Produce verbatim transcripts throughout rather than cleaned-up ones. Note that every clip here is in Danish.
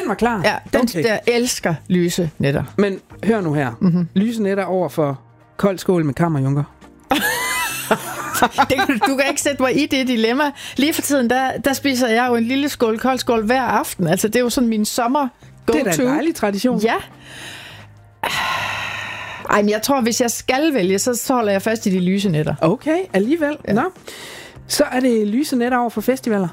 Den var klar? Ja, den okay. der elsker lyse nætter. Men hør nu her. Mm-hmm. Lyse nætter over for kold skål med kammerjunker. det, du kan ikke sætte mig i det dilemma. Lige for tiden, der, der spiser jeg jo en lille skål kold skål hver aften. Altså, det er jo sådan min sommer go-to. Det er da en dejlig tradition. Ja. Ej, men jeg tror, hvis jeg skal vælge, så, så holder jeg fast i de lyse nætter. Okay, alligevel. Ja. Nå. Så er det lyse nætter over for festivaler.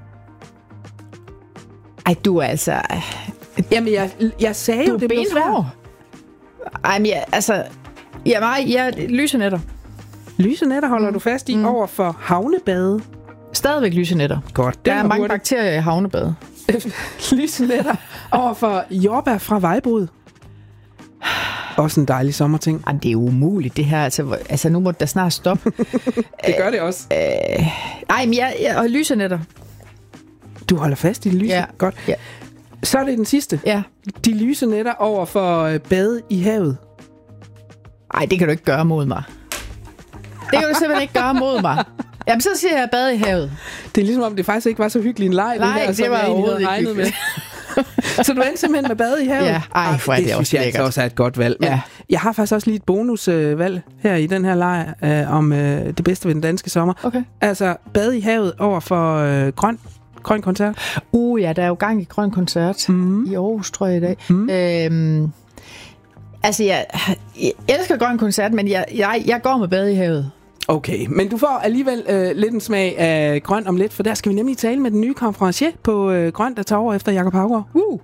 Ej, du er altså... Jamen, jeg, jeg sagde du jo, det blev svært. Ej, men jeg, altså... Ja, nej, jeg lyse nætter. Lyse nætter holder mm. du fast i mm. over for havnebade. Stadigvæk lyse nætter. Godt. Der er mange hurtigt. bakterier i havnebade. Lyse nætter over for jordbær fra vejbrud. Også en dejlig sommerting. Jamen, det er umuligt, det her. Altså, altså nu må det da snart stoppe. Det gør det også. Øh, ej, men jeg, jeg og lyse nætter. Du holder fast i de lyse? Ja. Godt. Ja. Så er det den sidste. Ja. De lyse nætter over for bade i havet. Ej, det kan du ikke gøre mod mig. Det kan du simpelthen ikke gøre mod mig. Jamen, så siger jeg bade i havet. Det er ligesom om, det faktisk ikke var så hyggelig en leg. Nej, det, her, det var overhovedet ikke regnet med. Så du endte simpelthen med bade i havet? Ja, ej, for det, det også lækkert. Det også er et godt valg. Men ja. Jeg har faktisk også lige et bonusvalg øh, her i den her leg øh, om øh, det bedste ved den danske sommer. Okay. Altså, bade i havet over for øh, grøn, grøn koncert. Uh, ja, der er jo gang i grøn koncert mm. i Aarhus, tror jeg, i dag. Mm. Øhm, altså, jeg, jeg elsker grøn koncert, men jeg, jeg, jeg går med bade i havet. Okay, men du får alligevel øh, lidt en smag af grøn om lidt, for der skal vi nemlig tale med den nye konferencier på øh, Grøn, der tager over efter Jakob Haugaard. Uh.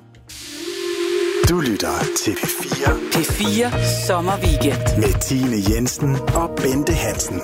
Du lytter til P fire. P fire Sommerweekend. Med Tine Jensen og Bente Hansen.